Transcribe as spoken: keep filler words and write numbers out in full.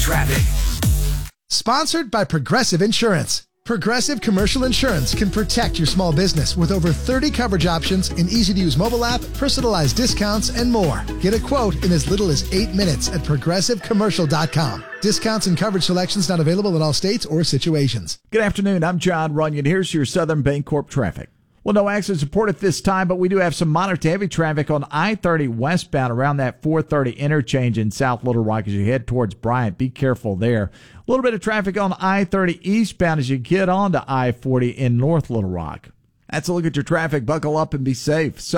traffic. Sponsored by Progressive Insurance. Progressive Commercial Insurance can protect your small business with over thirty coverage options, an easy-to-use mobile app, personalized discounts, and more. Get a quote in as little as eight minutes at progressive commercial dot com. Discounts and coverage selections not available in all states or situations. Good afternoon. I'm John Runyon. Here's your Southern Bancorp traffic. Well, no accidents reported this time, but we do have some moderate to heavy traffic on I thirty westbound around that four thirty interchange in South Little Rock as you head towards Bryant. Be careful there. A little bit of traffic on I thirty eastbound as you get onto I forty in North Little Rock. That's a look at your traffic. Buckle up and be safe. So